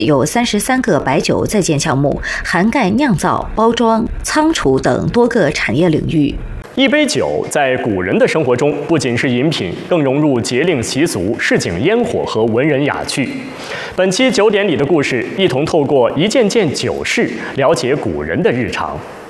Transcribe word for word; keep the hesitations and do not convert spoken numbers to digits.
有三十三个白酒在建项目，涵盖酿造、包装、仓储等多个产业领域。 一杯酒在古人的生活中不仅是饮品，更融入节令习俗、市井烟火和文人雅趣。本期酒典里的故事，一同透过一件件酒事，了解古人的日常。